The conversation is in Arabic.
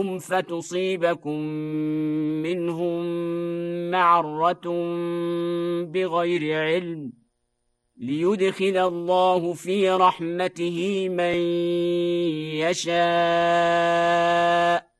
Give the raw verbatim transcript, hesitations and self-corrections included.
منهم فتصيبكم منهم معرة بغير علم ليدخل الله في رحمته من يشاء